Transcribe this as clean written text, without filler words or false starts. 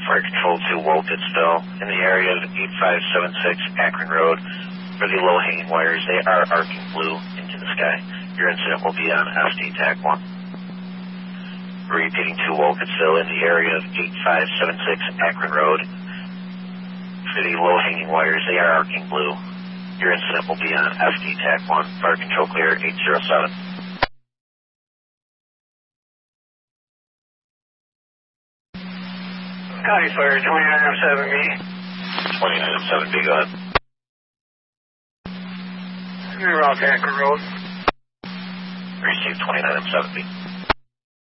Fire Control to Wolcottsville in the area of 8576 Akron Road. For the low-hanging wires, they are arcing blue into the sky. Your incident will be on FD TAC 1. Repeating to Wolcottsville in the area of 8576 Akron Road. For the low-hanging wires, they are arcing blue. Your incident will be on FD TAC 1. Fire Control clear 807. County Fire 2907B. 2907B, go ahead. You're off Akron Road. Receive 2907B.